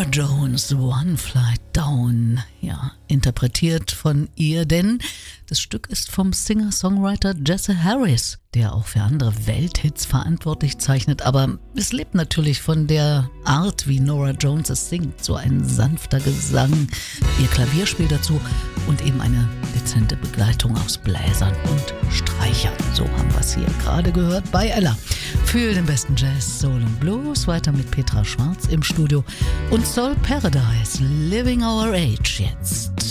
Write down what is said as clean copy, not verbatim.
Nora Jones, One Flight Down, ja, interpretiert von ihr, denn das Stück ist vom Singer-Songwriter Jesse Harris, der auch für andere Welthits verantwortlich zeichnet, aber es lebt natürlich von der Art, wie Nora Jones es singt, so ein sanfter Gesang, ihr Klavierspiel dazu und eben eine dezente Begleitung aus Bläsern und Streichern. So haben wir es hier gerade gehört bei Ella. Für den besten Jazz, Soul und Blues weiter mit Petra Schwarz im Studio und Soul Paradise, Living Our Age jetzt.